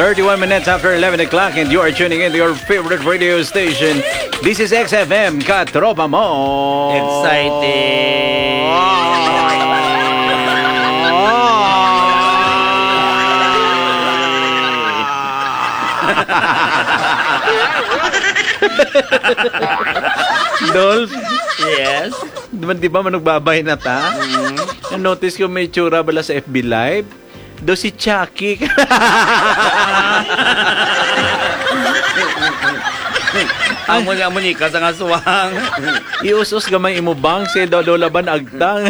31 minutes after 11 o'clock and you are tuning in to your favorite radio station. This is XFM, Katropa Mo. Exciting. Dolph? Yes? Di ba manugbabay na ta? Notice ko may tsura bala sa FB Live. Do si Chucky. Amon ka sa ngasuwang. Iusos gamay imubang si Dodolaban agtang.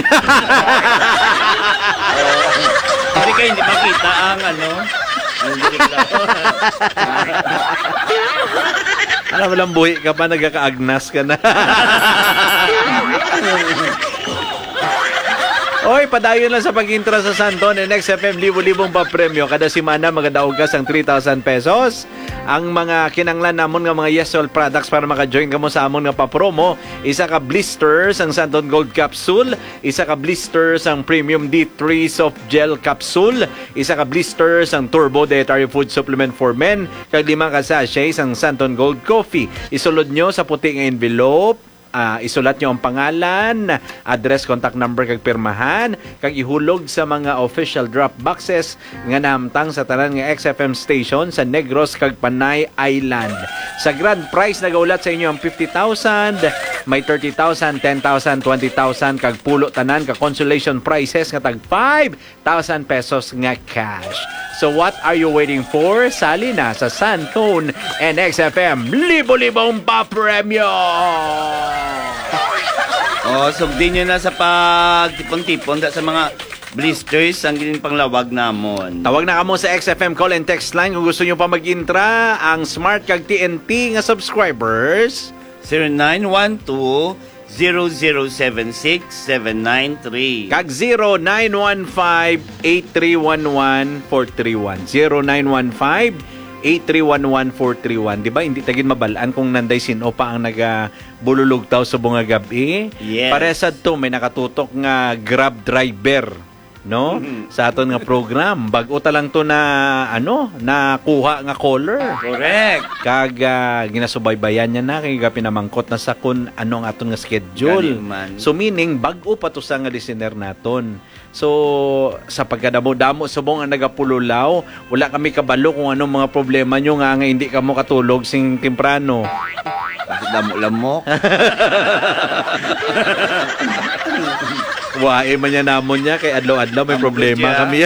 Hindi kayo hindi makita ang ano. Alam mo lang buhi ka pa, nagkakaagnas ka na. Oy, padayon lang sa pag-intra sa Santon and XFM, libo-libong pa premyo. Kada simana magadaog ka sang 3,000 pesos. Ang mga kinanglan namon nga mga Yesol products para maka-join ka mo sa amon nga pa-promo, isa ka blisters ang Santon Gold Capsule, isa ka blisters ang Premium D3 Soft Gel Capsule, isa ka blisters ang Turbo Dietary Food Supplement for Men, kag 5 ka sachets ang Santon Gold Coffee. Isulod nyo sa puting envelope. Isulat nyo ang pangalan, address, contact number kag pirmahan, kag ihulog sa mga official drop boxes nga namtang sa tanan nga XFM station sa Negros kag Panay Island. Sa grand prize nagaulat sa inyo ang 50,000, may 30,000, 10,000, 20,000 kag pulo tanan ka consolation prizes nga tag 5,000 pesos nga cash. So what are you waiting for? Sali na sa Santon and XFM, libo-libong pa premyo. Sugdin nyo na sa pagtipon-tipon sa mga blisters ang gining panglawag namon. Tawag na kamo sa XFM call and text line kung gusto nyo pa mag-intra ang Smart kag TNT nga subscribers. 0912-0076-793 kag 0915-8311-431 0915-8311-431. Diba, hindi tagin mabalaan kung nanday sino pa ang nagabululugtaw sa bunga gabi. Yes. Paresad to, may nakatutok nga Grab driver, no? Sa aton nga program. Bago ta lang to na, nakuha nga caller. Correct. Kag ginasubaybayan niya na, kaya pinamangkot na sa kung ano ang aton nga schedule. So meaning, bago pa to sa nga listener naton. So, sa pagkadamo-damo subong ang nagapululaw, wala kami kabalo kung anong mga problema nyo nga hindi ka mo katulog sing temprano. Kasi damo-lamok. Wae man niya namon niya, kay adlaw-adlaw may problema kami.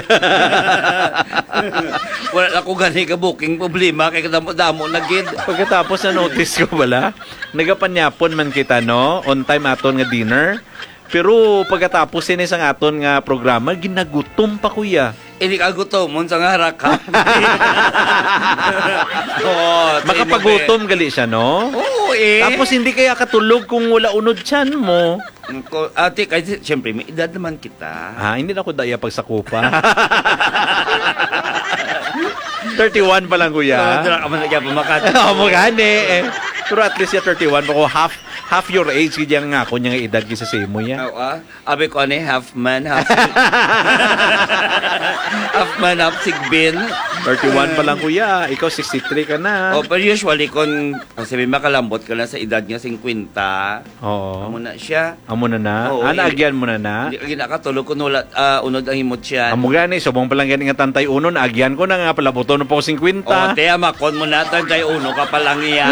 Wala ako gani ka booking problema, kay kadamo-damo na gid. Pagkatapos na notice ko bala, nagapanyapon man kita, no? On time aton nga dinner. Pero pagkatapos sinis ang aton nga programa, ginagutom pa kuya. Hindi ka gutomon sa nga haraka. Makapagutom gali siya, no? Oo eh. Tapos hindi kaya katulog kung wala unod tiyan mo. Ate, kasi siyempre may edad naman kita. Hindi na ako daya pagsakupa. 31 pa lang kuya. Dala ka man nagya pamakati. Mo gani. Pero at least ya 31 ako half your age kaya nga ako niya edad kisa sa imo ya. Abi ko half man, half half sigbin. 31 pa lang kuya, ikaw 63 ka na. Pero usually kung sabi makalambot ka na sa edad niya 50. Oo. Amo na siya. Amo na na. Agyan mo na na. Hindi ka ginakatulog kung unod ang himot siya. Amo gani, subong pa lang gani nga tantay unon, agyan ko na nga pala buton po 50. Te makon mo na tantay uno ka pa lang iya.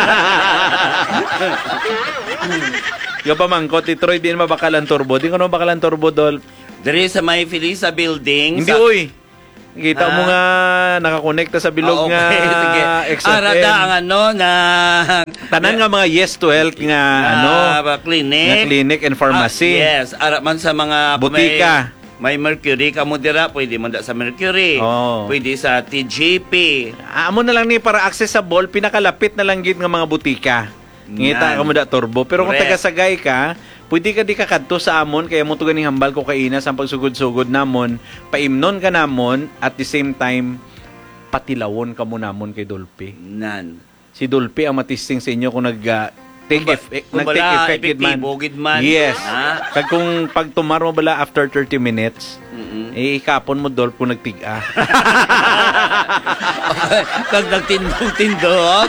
Yung pamangkot, Troy, din mabakalan turbo. Di ko naman bakalan turbo, Dolph. Dari sa may Felisa building. Hindi, uy. Kita mo nga, nakakonekta sa bilog nga XFM. Arada ang na... Tanan nga mga Yes to Health nga, clinic. Nga clinic and pharmacy. Yes, ara man sa mga... Butika. May Mercury ka mo dira, pwede man sa Mercury. Pwede sa TJP. Amo na lang ni para accessible, pinakalapit na lang gid nga mga butika. Ngita ka mo da turbo. Pero kung taga-Sagay ka, pwede ka di kakadto sa amon, kaya mo to ganing hambal ko kainas ang pagsugod-sugod namon, paimnon ka namon, at the same time, patilawon ka mo namon kay Dolphy. Nan. Si Dolphy ang matisting sa inyo kung nag-take effect gid man. epektibo gid man. Yes. Ha? Kag kung pag tomorrow bala after 30 minutes, ikapon mo dol kung nagtiga. Kag nagtindog-tindog.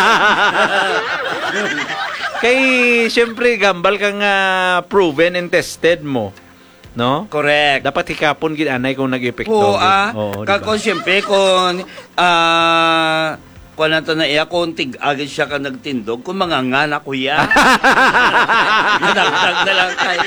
Kay syempre gambal kang proven and tested mo, no? Correct. Dapat ikapon gid anay kung nag-epekto. Oo, diba? Kung siyempre, kung nato na iya, kung tig-agad siya ka nagtindog, kung mga nga na kuya. Nadagdag na lang kay.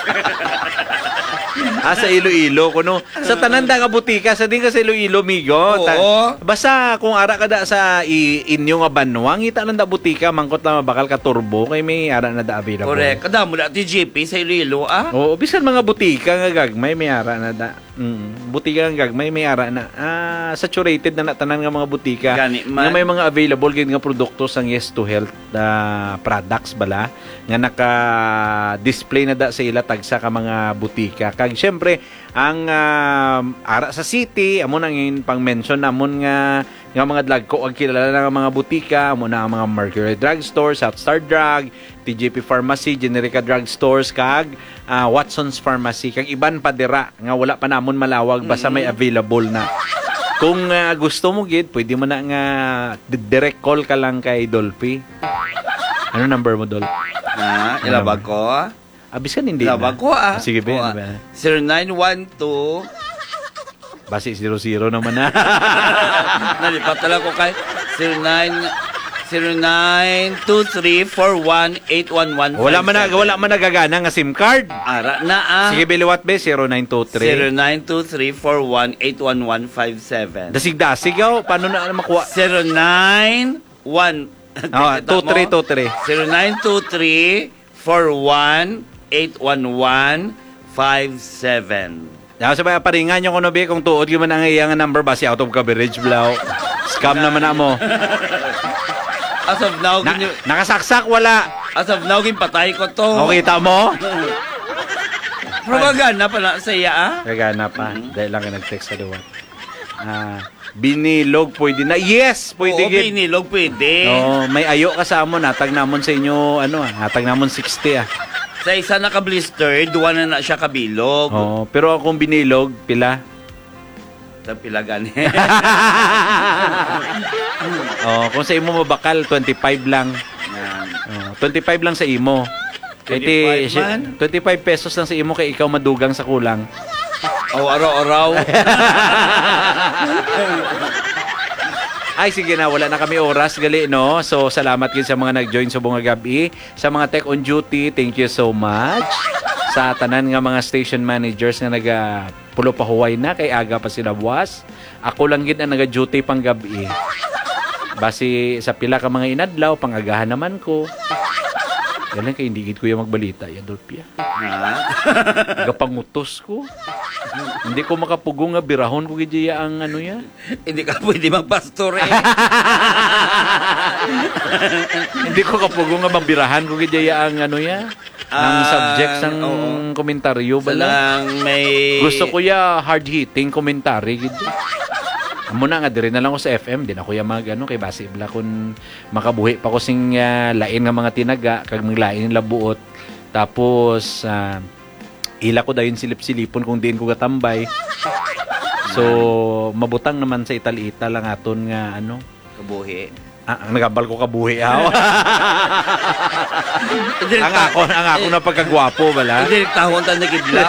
Sa Iloilo kuno. Sa tanan da nga butika sa din ka sa Iloilo migo. Oo. Basta kung ara ka da sa inyo nga banwang ita lang da butika mangkot na bakal ka turbo kay may ara na da available. Correct. Kada mo na ti GP sa Iloilo, Oo, bisan mga butika nga gagmay may ara na da. Butika nga gagmay may ara na. Saturated na tanan nga mga butika. Gani man. Nga may mga available gid nga produkto sang Yes to Health products bala nga naka-display na da sa ila tagsa ka mga butika. Kag syempre ang ara sa city amo nang pang-mention namon nga mga dlagko ang kilala nga mga butika amo na ang mga Mercury Drugstore, South Star Drug, TJP Pharmacy, Generica Drugstores kag Watson's Pharmacy kag iban pa dira nga wala pa namon malawag basta may available na. Kung gusto mo gid, pwede mo na nga direct call ka lang kay Dolphy. Ano number mo, Dol? Ilabag ko, Abisan hindi Ilabag na. ko, Sige, Ben. 0912 Basi 00 naman na. Nalipat na lang ko kay 0923418115. Wala man nagagana nga SIM card. Ara na Sige, biliwat be 0923. 0923418115. Dasig-dasig yaw. Paano na makuha? 2323. 0923418115. Sabay paringan nyo ko no be kung tuod yung man ang iyang number basi out of coverage blaw. Scam naman na mo. As of now, Nakasaksak wala. as of now, patay ko to. O kita mo? Propaganda pa na sa iya, Kagana pa. Dahil lang ka nag-text sa duwa. Binilog pwede na. Yes, pwede Oo, gid. binilog pwede. No, may ayo kasama natag namon sa inyo natag namon 60 Sa isa naka-blister, duwa na siya kabilog. Oh, pero akong binilog pila. Sa pilagan. Kung sa imo mabakal 25 lang. Yan. 25 lang sa imo. 25 man? 25 pesos lang sa imo kay ikaw madugang sa kulang. Araw-araw. Ay, sige na, wala na kami oras, gali, no? So, salamat din sa mga nag-join sa bunga gabi. Sa mga tech on duty, thank you so much. Sa tanan nga mga station managers nga pulo pa huway na, kay aga pa sila buwas. Ako lang gid ang naga-duty pang gabi. Basi sa pila ka mga inadlaw, pangagahan naman ko. Ganun kay hindi gid ko yung magbalita, Adolpia. Gapangutos ko. Hindi ko makapugong nga birahon ko gid ang ano ya. Hindi ka pwede magpastor eh. Hindi ko kapugong nga mabirahan ko gid ang ano ya. Ang subject sang komentaryo bala. Salang may... Gusto ko ya hard-hitting komentary gid. Amo na nga diri na lang ko sa FM, din ako ya mag kay base bala kun makabuhi pa ko sing lain nga mga tinaga kag maglain labuot. Tapos ila ko dayon silip-silipon kung diin ko gatambay. So mabutang naman sa ital-ital lang aton nga Kabuhi. nagambal ko kabuhi ang ako na pagkagwapo bala. Hindi tahon ta nagidlaw.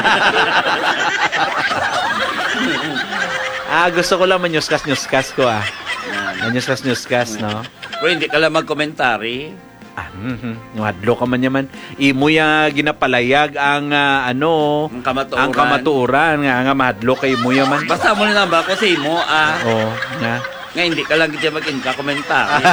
Gusto ko lang manyuskas ko Manyuskas, no? Pero hindi ka lang magkomentary. Hadlo ka man yaman. Imo ya ginapalayag ang Ang kamatuoran. ang kamatuoran nga mahadlo kay mo yaman. Basta mo na ba ko sa imo, nga. Nga hindi ka lang dyan mag-komentary.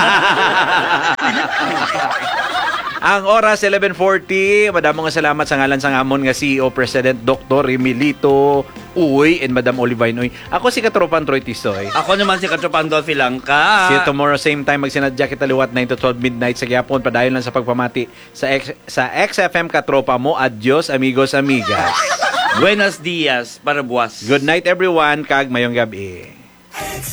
Ang oras 11:40. Madamong nga salamat sa ngalan sa amon nga CEO President Dr. Emilito Uy and Madam Olivine Uy. Ako si Katropan Troy Tisoy. Ako naman si Katropan Dolphy Langka. See you tomorrow same time magsinadya kita liwat 9 to 12 midnight sa Gyapon. Padayon lang sa pagpamati sa XFM Katropa mo. Adios amigos amigas. Buenos dias para buwas. Good night everyone kag mayong gabi.